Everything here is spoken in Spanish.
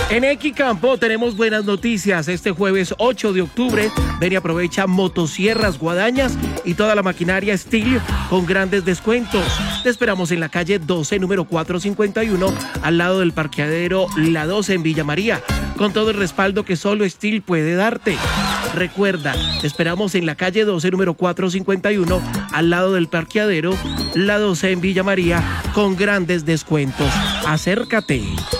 En Equicampo tenemos buenas noticias. Este jueves 8 de octubre, ven y aprovecha motosierras, guadañas y toda la maquinaria Steel con grandes descuentos. Te esperamos en la calle 12, número 451, al lado del parqueadero La 12 en Villa María, con todo el respaldo que solo Steel puede darte. Recuerda, te esperamos en la calle 12, número 451, al lado del parqueadero La 12 en Villa María, con grandes descuentos. Acércate.